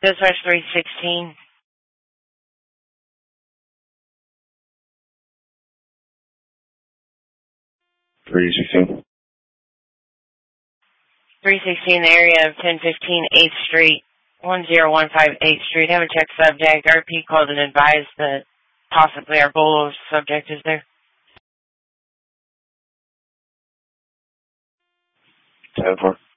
Dispatch 316. 316. 316, area of 1015 8th Street, 1015 8th Street. Have a check subject. RP called and advised that possibly our Bolo subject is there. 10-4.